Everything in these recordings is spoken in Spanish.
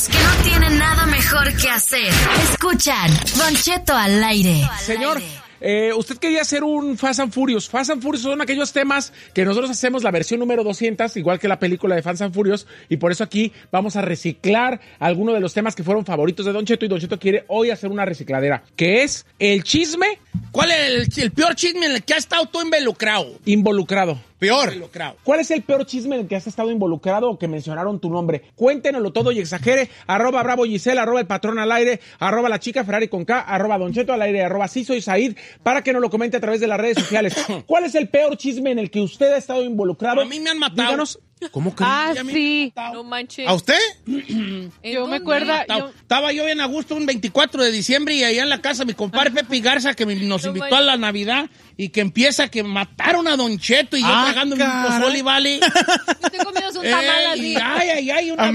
los que no tienen nada mejor que hacer. Escuchan Don Cheto al aire. Señor, usted quería hacer un Fast and Furious. Fast and Furious son aquellos temas que nosotros hacemos la versión número 200, igual que la película de Fast and Furious, y por eso aquí vamos a reciclar algunos de los temas que fueron favoritos de Don Cheto, y Don Cheto quiere hoy hacer una recicladera, que es el chisme. ¿Cuál es el peor chisme en el que has estado tú involucrado? Peor. ¿Cuál es el peor chisme en el que has estado involucrado o que mencionaron tu nombre? Cuéntenoslo todo y exagere. @Bravo Giselle, @El Patrón al aire, @La Chica Ferrari con K, @Don Cheto al aire, @Sí Soy Said, para que nos lo comente a través de las redes sociales. ¿Cuál es el peor chisme en el que usted ha estado involucrado? A mí me han matado. Díganos. ¿Cómo crees? Ah, sí. No manches. ¿A usted? Yo me acuerdo. Estaba yo bien a gusto un 24 de diciembre y allá en la casa mi compadre Pepe Garza, que nos invitó a la Navidad, y que empieza que mataron a Don Cheto y yo tragando un pozole, vale. Yo tengo miedo de un tamal así. Ay, un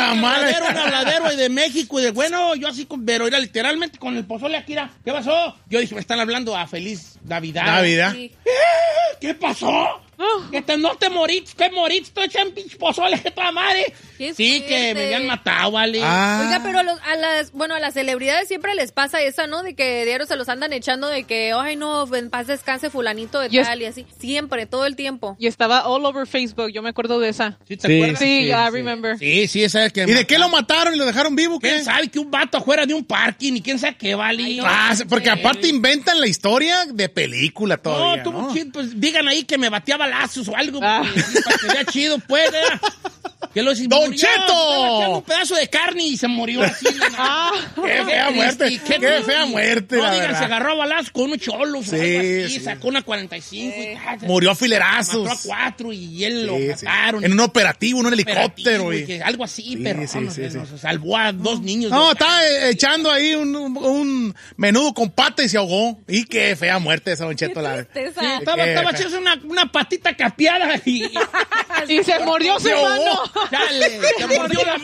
habladero de México y de bueno, yo así, pero era literalmente con el pozole aquí, ¿qué pasó? Yo dije, me están hablando a Feliz Navidad. Sí. ¿Qué pasó? No te moriste, ¿qué moriste? Estoy echando pinche pozole, que toda madre. Sí, que me habían matado, vale. Oiga, pero a las celebridades siempre les pasa esa, ¿no? De que diario se los andan echando de que, ay, no, en paz descanse fulanito de tal y así. Siempre, todo el tiempo. Y estaba all over Facebook, yo me acuerdo de esa. ¿Sí te acuerdas? Sí, I remember. Sí, esa es que... ¿Y de qué lo mataron y lo dejaron vivo? ¿Quién sabe? Que un vato afuera de un parking y quién sabe qué, vale. Ay, no, porque aparte inventan la historia de película todavía, ¿no? Pues digan ahí que me batía balazos o algo, para que vea chido, pues, que lo ¡Don Cheto! Un pedazo de carne y se murió así. ¡Qué fea muerte! ¡Qué fea muerte! No, digan, se agarró a balazos con unos cholos o algo así, sacó una 45 y murió a filerazos. Mató a 4 y él lo mataron. En un operativo, en un helicóptero. Algo así, pero se salvó a 2 niños. No, estaba echando ahí un menudo con pata y se ahogó. Y qué fea muerte esa, Don Cheto. Estaba echando una patita capeada y se mordió su mano. Dale, se mordió la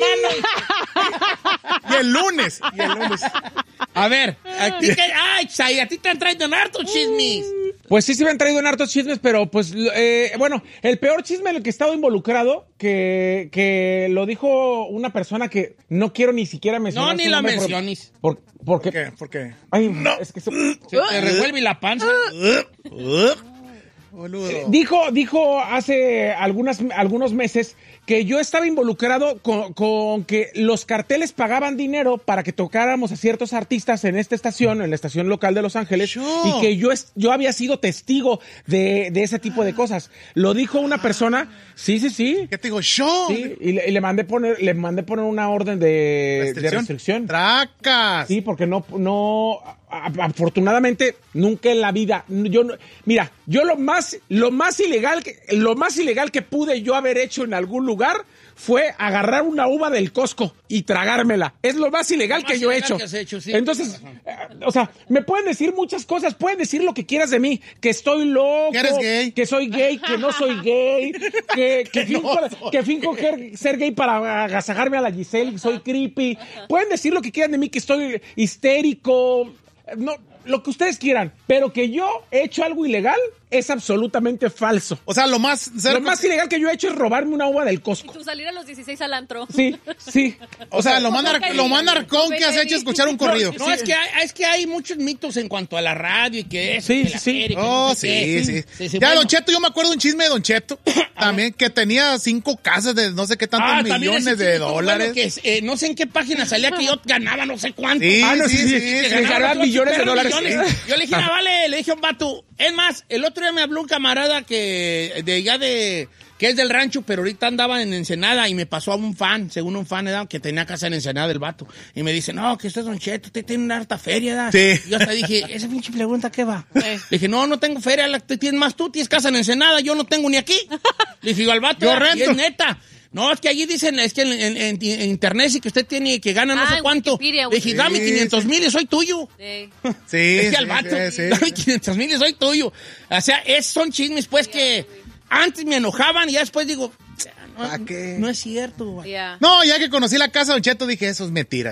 mano. Y el lunes. A ver, a ti te han traído en hartos chismes. Pues sí me han traído en hartos chismes, pero pues, bueno, el peor chisme en el que he estado involucrado, que lo dijo una persona que no quiero ni siquiera mencionar. No, ni la menciones. ¿Por qué? ¿Por qué? Ay, no. Es que se te revuelve la panza. Dijo hace algunos meses que yo estaba involucrado con que los carteles pagaban dinero para que tocáramos a ciertos artistas en esta estación, en la estación local de Los Ángeles, y que yo había sido testigo de ese tipo de cosas. Lo dijo una persona, sí. ¿Qué te digo? ¿Yo? Sí, y le mandé poner una orden de restricción. ¡Tracas! Sí, porque no afortunadamente nunca en la vida yo lo más ilegal que pude yo haber hecho en algún lugar fue agarrar una uva del Costco y tragármela. Es lo más ilegal que yo he hecho. Sí. Entonces, o sea, me pueden decir muchas cosas, pueden decir lo que quieras de mí, que estoy loco, que eres gay, que soy gay, que no soy gay, que finjo ser gay para agasajarme a la Giselle, que soy creepy. Pueden decir lo que quieran de mí, que estoy histérico. No, lo que ustedes quieran, pero que yo he hecho algo ilegal es absolutamente falso. O sea, lo más ilegal que yo he hecho es robarme una uva del Costco. Y tú salir a los 16 al antro. Sí. O sea, lo más narcón que has hecho es escuchar un corrido. No, es que hay muchos mitos en cuanto a la radio y que eso. Sí. Ya, bueno. Don Cheto, yo me acuerdo un chisme de Don Cheto. También que tenía 5 casas de no sé qué tantos millones de dólares. Que, no sé en qué página salía que yo ganaba no sé cuánto. Sí, ganaba millones de dólares. Yo le dije, vale, le dije a un vato. Es más, el otro día me habló un camarada que es del rancho, pero ahorita andaba en Ensenada y me pasó a un fan, según un fan, que tenía casa en Ensenada del vato. Y me dice, no, que usted es Don Cheto, usted tiene una harta feria, ¿verdad? Sí. Y yo hasta dije, esa pinche pregunta, ¿qué va? Le dije, no tengo feria, tú tienes casa en Ensenada, yo no tengo ni aquí. Le dije, al vato, yo rento. Y es neta. No, es que allí dicen, es que en internet sí que usted tiene, que gana no sé cuánto. Le dije, dame 500,000 y soy tuyo. Sí. Decía al vato, dame 500,000 y soy tuyo. O sea, son chismes, pues, que antes me enojaban y ya después digo, no es cierto. Yeah. No, ya que conocí la casa de Don Cheto dije, eso es mentira.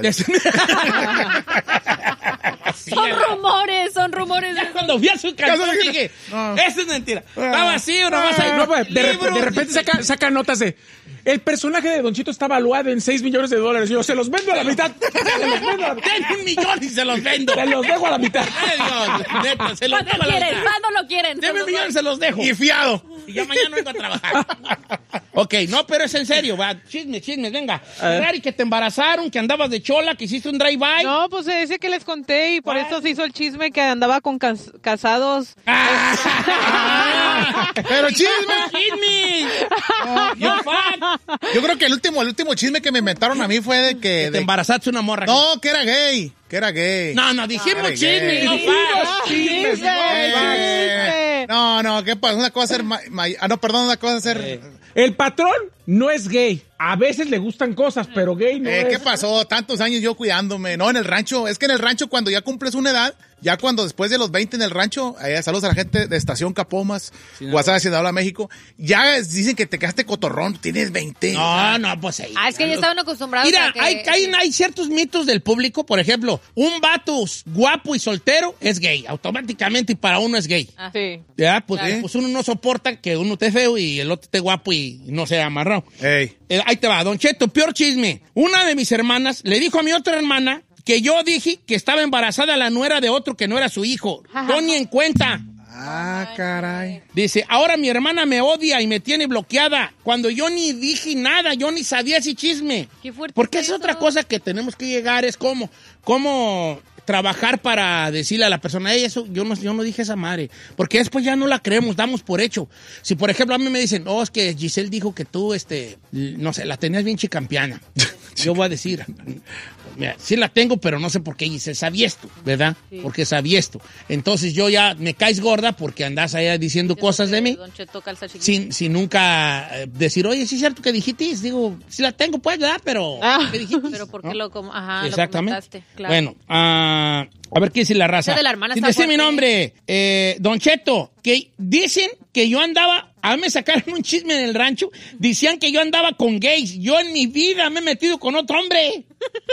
Son rumores. Ya cuando vi a su casa dije, eso es mentira. Estaba así, nomás ahí. No, pues, de repente saca notas de... el personaje de Don Cheto está valuado en $6 millones. Yo se los vendo a la mitad. Denme $1 millón y se los vendo. Se los dejo a la mitad. Neta, se los dejo a la mitad. ¿Cuándo lo quieren? Denme $1 millón y se los dejo. Y fiado. Y ya mañana vengo a trabajar. Ok, no, pero es en serio, va. Chismes, venga. Ferrari, que te embarazaron, que andabas de chola, que hiciste un drive-by. No, pues ese que les conté y por eso se hizo el chisme que andaba con casados. Pero chisme. Yo creo que el último chisme que me inventaron a mí fue de que... te embarazaste una morra. No, que era gay. No, dijimos chisme. No, ¿qué pasa? Una cosa es ser... una cosa es ser... El patrón no es gay. A veces le gustan cosas, pero gay no es. ¿Qué pasó? Tantos años yo cuidándome. No, en el rancho. Es que en el rancho cuando ya cumples una edad, ya cuando después de los 20 en el rancho, saludos a la gente de Estación Capomas, Guasave, Sinaloa, México, ya dicen que te quedaste cotorrón, tienes 20. No, pues ahí. Es que ya estaban acostumbrados Mira, a que... hay ciertos mitos del público. Por ejemplo, un vato guapo y soltero es gay. Automáticamente y para uno es gay. Sí. Ya, pues uno no soporta que uno esté feo y el otro esté guapo y no sea amarrado. Ey. Ahí te va, Don Cheto, peor chisme. Una de mis hermanas le dijo a mi otra hermana que yo dije que estaba embarazada la nuera de otro que no era su hijo. Yo ni en cuenta. Caray. Dice, ahora mi hermana me odia y me tiene bloqueada. Cuando yo ni dije nada, yo ni sabía ese chisme. Qué fuerte. Porque es otra cosa que tenemos que llegar, es cómo trabajar para decirle a la persona, eso, yo no dije esa madre. Porque después ya no la creemos, damos por hecho. Si, por ejemplo, a mí me dicen, es que Giselle dijo que tú, no sé, la tenías bien chicampiana. Yo voy a decir, mira, sí la tengo, pero no sé por qué Giselle sabía esto, ¿verdad? Sí. Porque sabía esto. Entonces yo ya me caes gorda porque andas allá diciendo cosas de mí. Sin nunca decir, oye, sí es cierto que dijiste. Digo, sí la tengo, pues, ¿verdad? Pero, ¿qué dijiste? Pero ¿por qué ¿no? lo Exactamente. comentaste? Claro. Bueno, a ver qué dice la raza. De la hermana sin decir mi nombre, Don Cheto, que dicen que yo andaba, a mí me sacaron un chisme en el rancho, decían que yo andaba con gays. Yo en mi vida me he metido con otro hombre.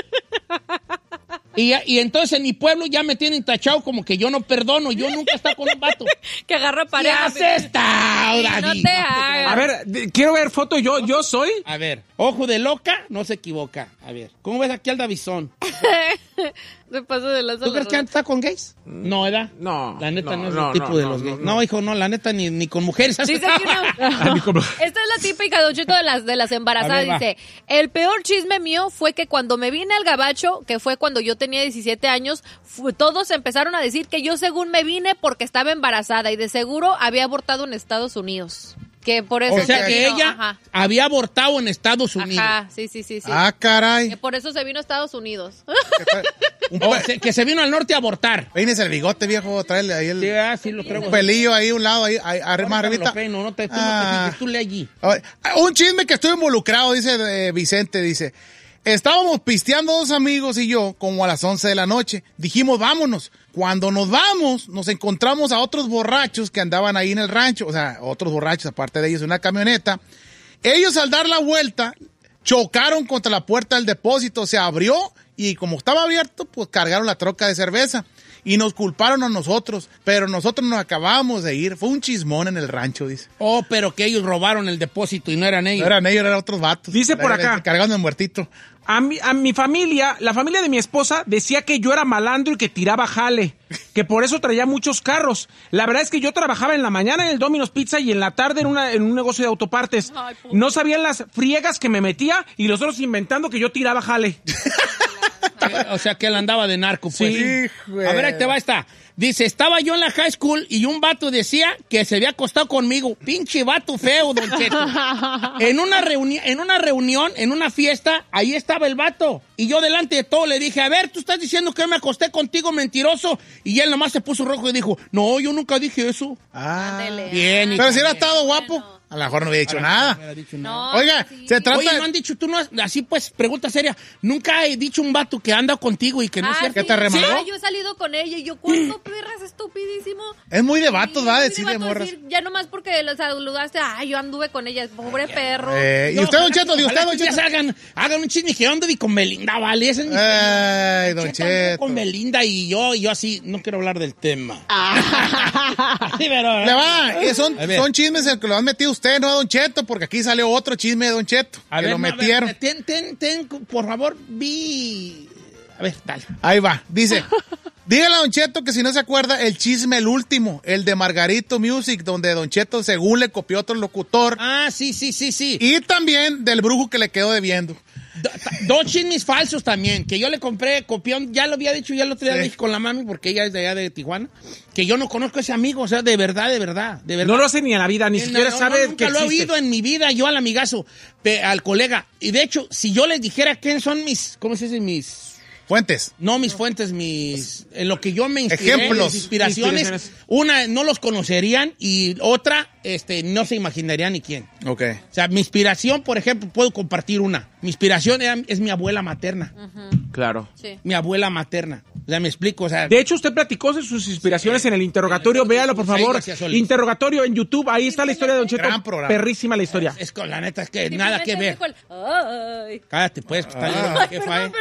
Y entonces en mi pueblo ya me tienen tachado como que yo no perdono. Yo nunca he estado con un vato. Que agarra pareja. ¿Qué has estado, David? No te hagas. A ver, quiero ver foto. Yo soy. A ver, ojo de loca, no se equivoca. A ver, ¿cómo ves aquí al Davizón? Me paso de las ¿Tú crees que está con gays? No, ¿verdad? No. La neta no es el tipo de los gays. No, hijo, no, la neta ni con mujeres. Dice que no. Esta es la típica, Don Cheto, de las embarazadas. Ver, dice, el peor chisme mío fue que cuando me vine al gabacho, que fue cuando yo tenía 17 años, todos empezaron a decir que yo según me vine porque estaba embarazada y de seguro había abortado en Estados Unidos. Que por eso o sea que ella había abortado en Estados Unidos. Ajá, sí. Caray. Que por eso se vino a Estados Unidos. Que se vino al norte a abortar. Peínese el bigote, viejo, tráele ahí el... Sí, lo traigo. Un pelillo ahí, un lado, ahí, más arribita. Tú le allí. Un chisme que estuve involucrado, dice Vicente, dice... Estábamos pisteando dos amigos y yo, como a las 11 de la noche. Dijimos, vámonos. Cuando nos vamos, nos encontramos a otros borrachos que andaban ahí en el rancho. O sea, otros borrachos, aparte de ellos, en una camioneta. Ellos, al dar la vuelta, chocaron contra la puerta del depósito. Se abrió y como estaba abierto, pues cargaron la troca de cerveza. Y nos culparon a nosotros, pero nosotros nos acabábamos de ir. Fue un chismón en el rancho, dice. Pero que ellos robaron el depósito y no eran ellos. No eran ellos, eran otros vatos. Dice por acá. Cargando el muertito. A mi familia, la familia de mi esposa, decía que yo era malandro y que tiraba jale, que por eso traía muchos carros. La verdad es que yo trabajaba en la mañana en el Domino's Pizza y en la tarde en un negocio de autopartes. No sabían las friegas que me metía y los otros inventando que yo tiraba jale. O sea, que él andaba de narco, pues. Sí, a ver, ahí te va esta. Dice, estaba yo en la high school y un vato decía que se había acostado conmigo. Pinche vato feo, Don Cheto. En una reunión, en una fiesta, ahí estaba el vato. Y yo delante de todo le dije, a ver, tú estás diciendo que yo me acosté contigo, mentiroso. Y él nomás se puso rojo y dijo, no, yo nunca dije eso. Bien. Pero si era estado guapo. Bueno. A lo mejor no había dicho nada. No, oiga, sí. se trata... Oye, no han dicho, tú no has, así pues, pregunta seria, nunca he dicho un vato que anda contigo y que no es cierto. ¿Que te remangó? Sí, yo he salido con ella y yo, ¿cuánto perras estupidísimo? Es muy de vatos, va a decir de morras. Ya nomás porque los saludaste, yo anduve con ella, pobre perro. ¿Y usted, Don Cheto? ¿Y usted, Don Cheto? Hagan un chisme que yo anduve con Belinda, ¿vale? Ese es mi Ay, Don Cheto. Con Belinda y yo así, no quiero hablar del tema. Sí, pero... Le va, son chismes en que lo han metido usted, no a Don Cheto, porque aquí salió otro chisme de Don Cheto. A ver, lo metieron. A ver, ten, por favor, A ver, dale. Ahí va, dice... Dígale a Don Cheto que si no se acuerda el chisme, el último, el de Margarito Music, donde Don Cheto según le copió otro locutor. Ah, sí. Y también del brujo que le quedó debiendo. Dos chismes falsos también, que yo le compré copión, ya lo había dicho, ya lo otro día dije con la mami, porque ella es de allá de Tijuana, que yo no conozco a ese amigo, o sea, de verdad. No lo sé ni en la vida, ni siquiera sabe nunca que lo he existe. oído en mi vida, yo al amigazo, al colega. Y de hecho, si yo les dijera quiénes son ¿cómo se dice? Fuentes. No mis fuentes, en lo que yo me inspiré, ejemplos, mis inspiraciones. Una, no los conocerían y otra, no se imaginarían ni quién. Ok. O sea, mi inspiración, por ejemplo, puedo compartir una. Mi inspiración es mi abuela materna. Claro. Sí. Mi abuela materna. O sea, me explico, o sea... De hecho, usted platicó de sus inspiraciones en el interrogatorio. Véalo, por favor. Interrogatorio en YouTube. Ahí está la historia de Don Cheto. Gran programa. Perrísima la historia. La neta es que nada que ver. Ay. Cállate, pues. Perdón.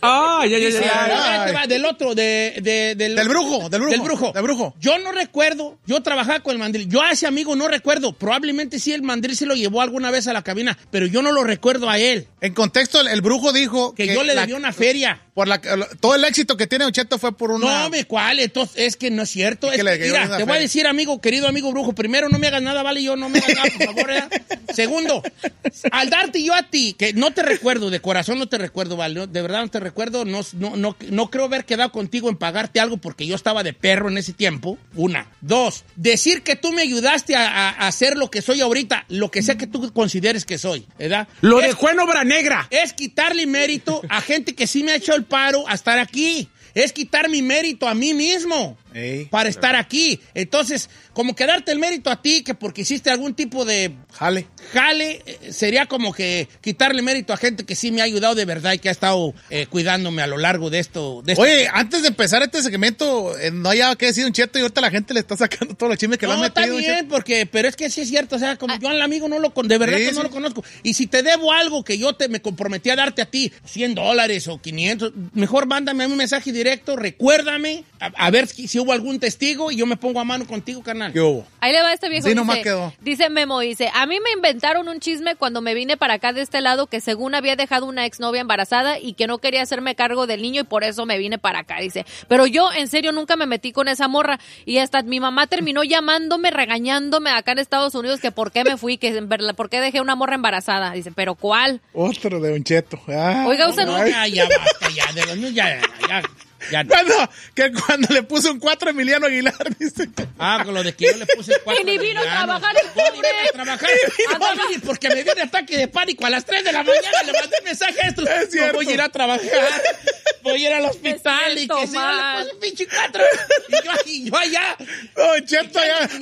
Va del otro, del brujo. Yo no recuerdo, yo trabajaba con el mandril. Yo a ese amigo no recuerdo. Probablemente sí el mandril se lo llevó alguna vez a la cabina, pero yo no lo recuerdo a él. En contexto, el brujo dijo que yo le debía una feria. Todo el éxito que tiene Don Cheto fue por una... No, ¿cuál? Entonces, es que no es cierto. Mira, te voy a decir, querido amigo brujo, primero, no me hagas nada, ¿vale? Yo no me hagas nada, por favor, ¿verdad? Segundo, al darte yo a ti, que no te recuerdo, de corazón no te recuerdo, ¿vale? De verdad no te recuerdo, no creo haber quedado contigo en pagarte algo porque yo estaba de perro en ese tiempo. Una. Dos, decir que tú me ayudaste a hacer lo que soy ahorita, lo que sea que tú consideres que soy, ¿verdad? Lo dejó en obra negra. Es quitarle mérito a gente que sí me ha hecho el paro a estar aquí. Es quitar mi mérito a mí mismo para estar aquí. Entonces, como que darte el mérito a ti, que porque hiciste algún tipo de jale, sería como que quitarle mérito a gente que sí me ha ayudado de verdad y que ha estado cuidándome a lo largo de esto. Oye, antes de empezar este segmento, no haya que decir Don Cheto y ahorita la gente le está sacando todos los chismes que le han metido. No, está bien, pero es que sí es cierto, o sea, como yo al amigo de verdad que no lo conozco. Y si te debo algo que yo me comprometí a darte a ti, $100 o 500, mejor mándame un mensaje directo, recuérdame, a ver si hubo algún testigo y yo me pongo a mano contigo, carnal. ¿Qué hubo? Ahí le va este viejo. Sí, nomás quedó. Dice Memo, a mí me inventaron un chisme cuando me vine para acá de este lado que según había dejado una exnovia embarazada y que no quería hacerme cargo del niño y por eso me vine para acá, dice. Pero yo, en serio, nunca me metí con esa morra y hasta mi mamá terminó llamándome, regañándome acá en Estados Unidos que por qué me fui, que por qué dejé una morra embarazada. Dice, ¿pero cuál? Otro de Don Cheto. Oiga, usted no... Ya basta, ya, de los niños, ya. Cuando le puso un 4 a Emiliano Aguilar, dice. Con lo de que yo le puse el 4 y ni vino a trabajar el pobre. Porque me dio un ataque de pánico a las 3 de la mañana. Le mandé un mensaje a esto. No voy a ir a trabar. Voy a ir al hospital y que se le puso un pinche 4. Y yo allá. Don Cheto allá.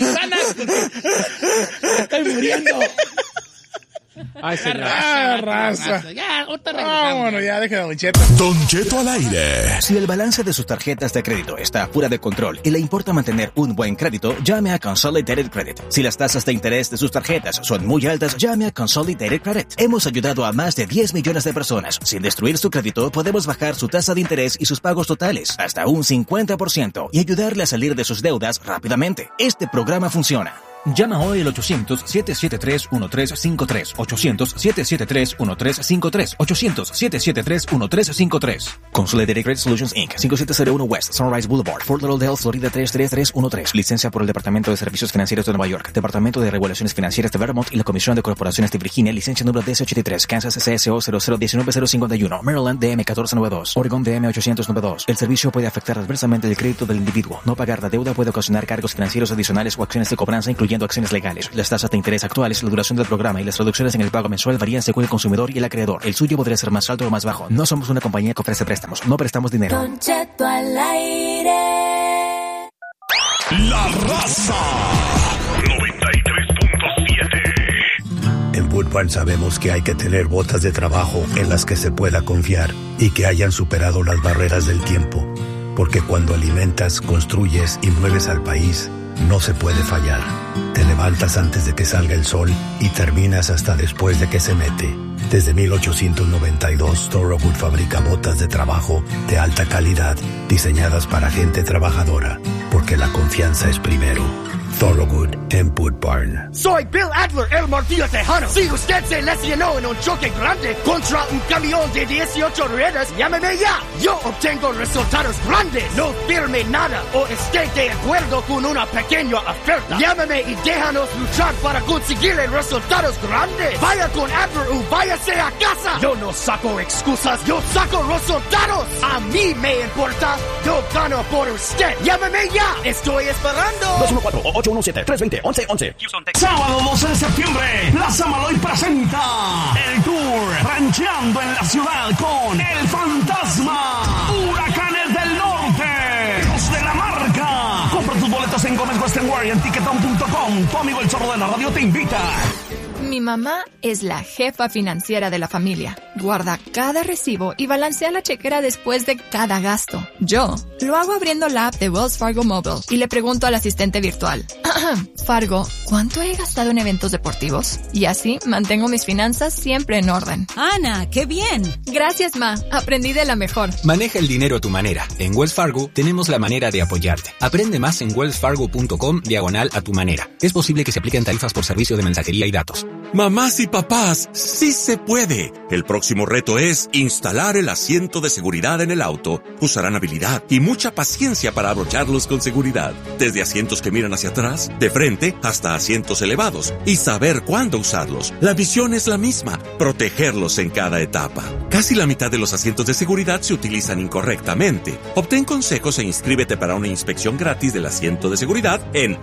Estoy muriendo. Ay, señor. Raza. Ya, otra regresamos. Bueno, ya deja Don Cheto. Don Cheto al aire. Si el balance de sus tarjetas de crédito está fuera de control y le importa mantener un buen crédito, llame a Consolidated Credit. Si las tasas de interés de sus tarjetas son muy altas, llame a Consolidated Credit. Hemos ayudado a más de 10 millones de personas. Sin destruir su crédito, podemos bajar su tasa de interés y sus pagos totales hasta un 50% y ayudarle a salir de sus deudas rápidamente. Este programa funciona. Llama hoy al 800-773-1353. 800-773-1353. 800-773-1353. Consolidated Credit Solutions, Inc. 5701 West Sunrise Boulevard, Fort Lauderdale, Florida 33313. Licencia por el Departamento de Servicios Financieros de Nueva York, Departamento de Regulaciones Financieras de Vermont y la Comisión de Corporaciones de Virginia. Licencia número DC83. Kansas CSO 0019051. Maryland DM 1492. Oregon DM 892. El servicio puede afectar adversamente el crédito del individuo. No pagar la deuda puede ocasionar cargos financieros adicionales o acciones de cobranza, incluyendo acciones legales. Las tasas de interés actuales, la duración del programa y las reducciones en el pago mensual varían según el consumidor y el acreedor. El suyo podría ser más alto o más bajo. No somos una compañía que ofrece préstamos. No prestamos dinero. Don Cheto al aire. La Raza 93.7. En Boot Barn sabemos que hay que tener botas de trabajo en las que se pueda confiar y que hayan superado las barreras del tiempo. Porque cuando alimentas, construyes y mueves al país, no se puede fallar. Te levantas antes de que salga el sol y terminas hasta después de que se mete. Desde 1892, Thorogood fabrica botas de trabajo de alta calidad, diseñadas para gente trabajadora, porque la confianza es primero. Thorogood and Boot Barn. Soy Bill Adler, el martillo tejano. Si usted se lesionó en un choque grande contra un camión de 18 ruedas, llámeme ya. Yo obtengo resultados grandes. No firme nada o esté de acuerdo con una pequeña oferta. Llámame y déjanos luchar para conseguirle resultados grandes. Vaya con Adler o váyase a casa. Yo no saco excusas, yo saco resultados. A mí me importa, yo gano por usted. Llámeme ya. Estoy esperando. 214-817-320-1111. Sábado 12 de septiembre, la Samaloy presenta el tour Rancheando en la Ciudad con El Fantasma, Huracanes del Norte, Los de la Marca. Compra tus boletos en Gómez Western Wear y en Tiquetón.com. Tu amigo el Zorro de la Radio te invita. Mi mamá es la jefa financiera de la familia. Guarda cada recibo y balancea la chequera después de cada gasto. Yo lo hago abriendo la app de Wells Fargo Mobile y le pregunto al asistente virtual. Fargo, ¿cuánto he gastado en eventos deportivos? Y así mantengo mis finanzas siempre en orden. Ana, ¡qué bien! Gracias, Ma. Aprendí de la mejor. Maneja el dinero a tu manera. En Wells Fargo tenemos la manera de apoyarte. Aprende más en wellsfargo.com/a tu manera. Es posible que se apliquen tarifas por servicio de mensajería y datos. Mamás y papás, sí se puede. El próximo reto es instalar el asiento de seguridad en el auto. Usarán habilidad y mucha paciencia para abrocharlos con seguridad. Desde asientos que miran hacia atrás, de frente, hasta asientos elevados. Y saber cuándo usarlos. La misión es la misma, protegerlos en cada etapa. Casi la mitad de los asientos de seguridad se utilizan incorrectamente. Obtén consejos e inscríbete para una inspección gratis del asiento de seguridad en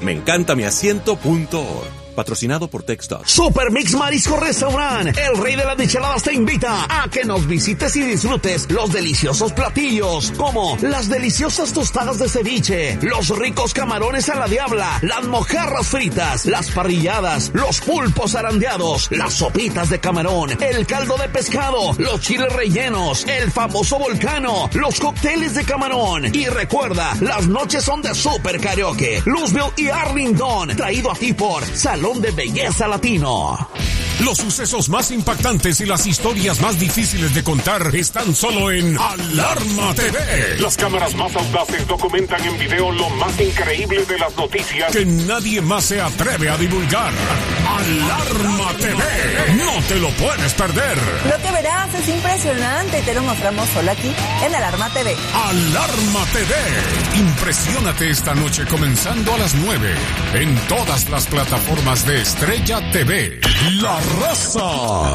meencantamiasiento.org. Patrocinado por TechStop. Super Mix Marisco Restaurant, el rey de las micheladas, te invita a que nos visites y disfrutes los deliciosos platillos, como las deliciosas tostadas de ceviche, los ricos camarones a la diabla, las mojarras fritas, las parrilladas, los pulpos zarandeados, las sopitas de camarón, el caldo de pescado, los chiles rellenos, el famoso volcano, los cócteles de camarón. Y recuerda, las noches son de Super Karaoke, Louisville y Arlington, traído a ti por Salón de Belleza Latino. Los sucesos más impactantes y las historias más difíciles de contar están solo en Alarma TV. Las cámaras más audaces documentan en video lo más increíble de las noticias que nadie más se atreve a divulgar. Alarma TV. No te lo puedes perder. Lo que verás es impresionante y te lo mostramos solo aquí en Alarma TV. Alarma TV. Impresiónate esta noche comenzando a las 9 en todas las plataformas de Estrella TV. La Raza.